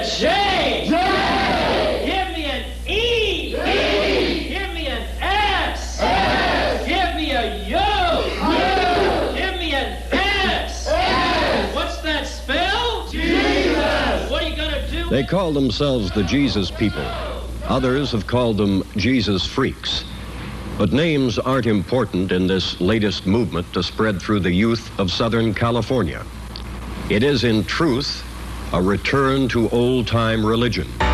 J. J. Give me an E. E. Give me an S. S. Give me a U. U. Give me an S. S. What's that spell? Jesus. What are you gonna do? They call themselves the Jesus people. Others have called them Jesus freaks. But names aren't important in this latest movement to spread through the youth of Southern California. It is, in truth, a return to old-time religion.